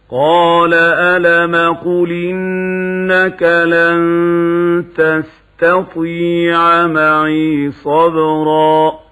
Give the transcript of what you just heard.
قال ألم قل إنك لن تستطيع معي صبرا